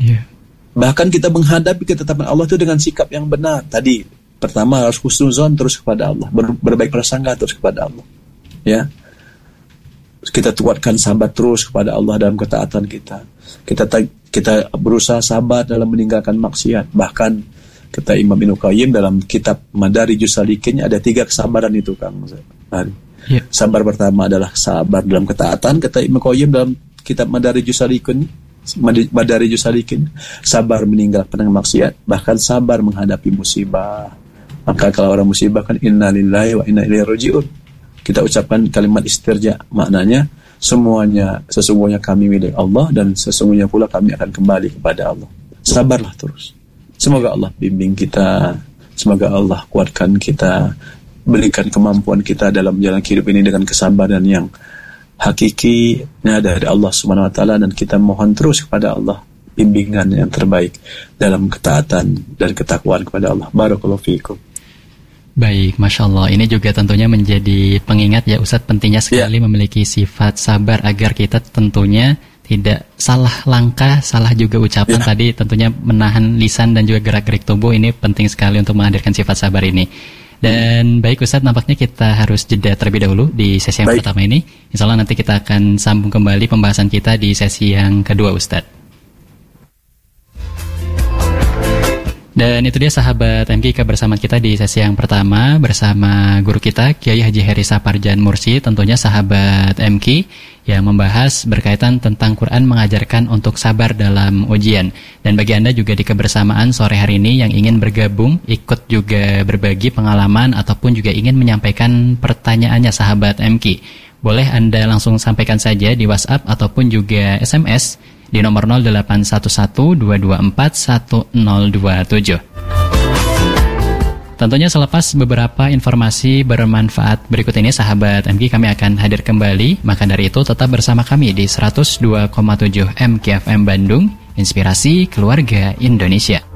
Yeah. Bahkan kita menghadapi ketetapan Allah itu dengan sikap yang benar. Tadi pertama harus husnuzon terus kepada Allah, berbaik prasangka terus kepada Allah. Ya, kita kuatkan sabar terus kepada Allah dalam ketaatan kita. Kita berusaha sabar dalam meninggalkan maksiat. Bahkan kata Imam Ibnu Qayyim dalam kitab Madarijus Salikin ada 3 kesabaran itu, Kang. Yeah. Sabar pertama adalah sabar dalam ketaatan, kata Ibnu Qayyim dalam kitab Madarijus Salikin, sabar meninggalkan maksiat, bahkan sabar menghadapi musibah. Maka kalau orang musibah kan inna lillahi wa inna ilaihi raji'un. Kita ucapkan kalimat istirja, maknanya sesungguhnya kami milik Allah dan sesungguhnya pula kami akan kembali kepada Allah. Sabarlah terus. Semoga Allah bimbing kita, semoga Allah kuatkan kita, berikan kemampuan kita dalam menjalani hidup ini dengan kesabaran yang hakikinya dari Allah Subhanahu wa taala, dan kita mohon terus kepada Allah bimbingan yang terbaik dalam ketaatan dan ketakwaan kepada Allah. Barakallahu fiikum. Baik, Masya Allah. Ini juga tentunya menjadi pengingat ya Ustadz, pentingnya sekali memiliki sifat sabar agar kita tentunya tidak salah langkah, salah juga ucapan tadi, tentunya menahan lisan dan juga gerak-gerik tubuh. Ini penting sekali untuk menghadirkan sifat sabar ini. Dan baik Ustadz, nampaknya kita harus jeda terlebih dahulu di sesi yang pertama ini. Insya Allah nanti kita akan sambung kembali pembahasan kita di sesi yang kedua, Ustadz. Dan itu dia sahabat MK bersama kita di sesi yang pertama bersama guru kita Kiai Haji Heri Saparjan Mursi, tentunya sahabat MK yang membahas berkaitan tentang Quran mengajarkan untuk sabar dalam ujian. Dan bagi Anda juga di kebersamaan sore hari ini yang ingin bergabung, ikut juga berbagi pengalaman ataupun juga ingin menyampaikan pertanyaannya sahabat MK, boleh Anda langsung sampaikan saja di WhatsApp ataupun juga SMS di nomor 0811-224-1027. Tentunya selepas beberapa informasi bermanfaat berikut ini sahabat MK, kami akan hadir kembali. Maka dari itu tetap bersama kami di 102,7 MKFM Bandung, Inspirasi Keluarga Indonesia.